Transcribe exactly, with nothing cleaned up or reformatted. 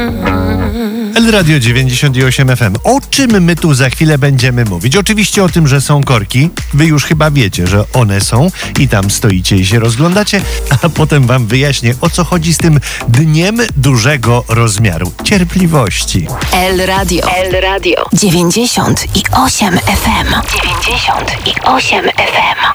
El Radio dziewięćdziesiąt osiem F M. O czym my tu za chwilę będziemy mówić? Oczywiście o tym, że są korki. Wy już chyba wiecie, że one są i tam stoicie i się rozglądacie, a potem wam wyjaśnię, o co chodzi z tym dniem dużego rozmiaru. Cierpliwości. El Radio. El Radio dziewięćdziesiąt osiem F M. dziewięćdziesiąt osiem F M.